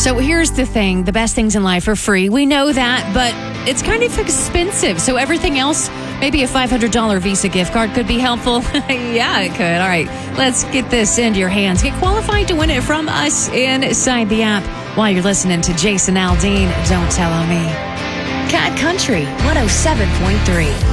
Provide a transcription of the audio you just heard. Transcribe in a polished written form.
So here's the thing. The best things in life are free. We know that, but it's kind of expensive. So everything else, maybe a $500 Visa gift card could be helpful. Yeah, it could. All right, let's get this into your hands. Get qualified to win it from us inside the app while you're listening to Jason Aldean. Don't Tell on Me. Cat Country 107.3.